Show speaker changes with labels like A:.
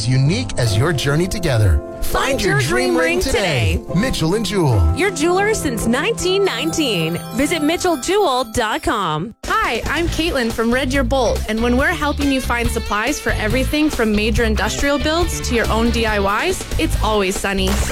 A: as unique as your journey together.
B: Find your dream ring today.
A: Mitchell & Jewell.
B: Your jeweler since 1919. Visit MitchellJewell.com.
C: Hi, I'm Caitlin from Red Deer Bolt, and when we're helping you find supplies for everything from major industrial builds to your own DIYs, it's always sunny.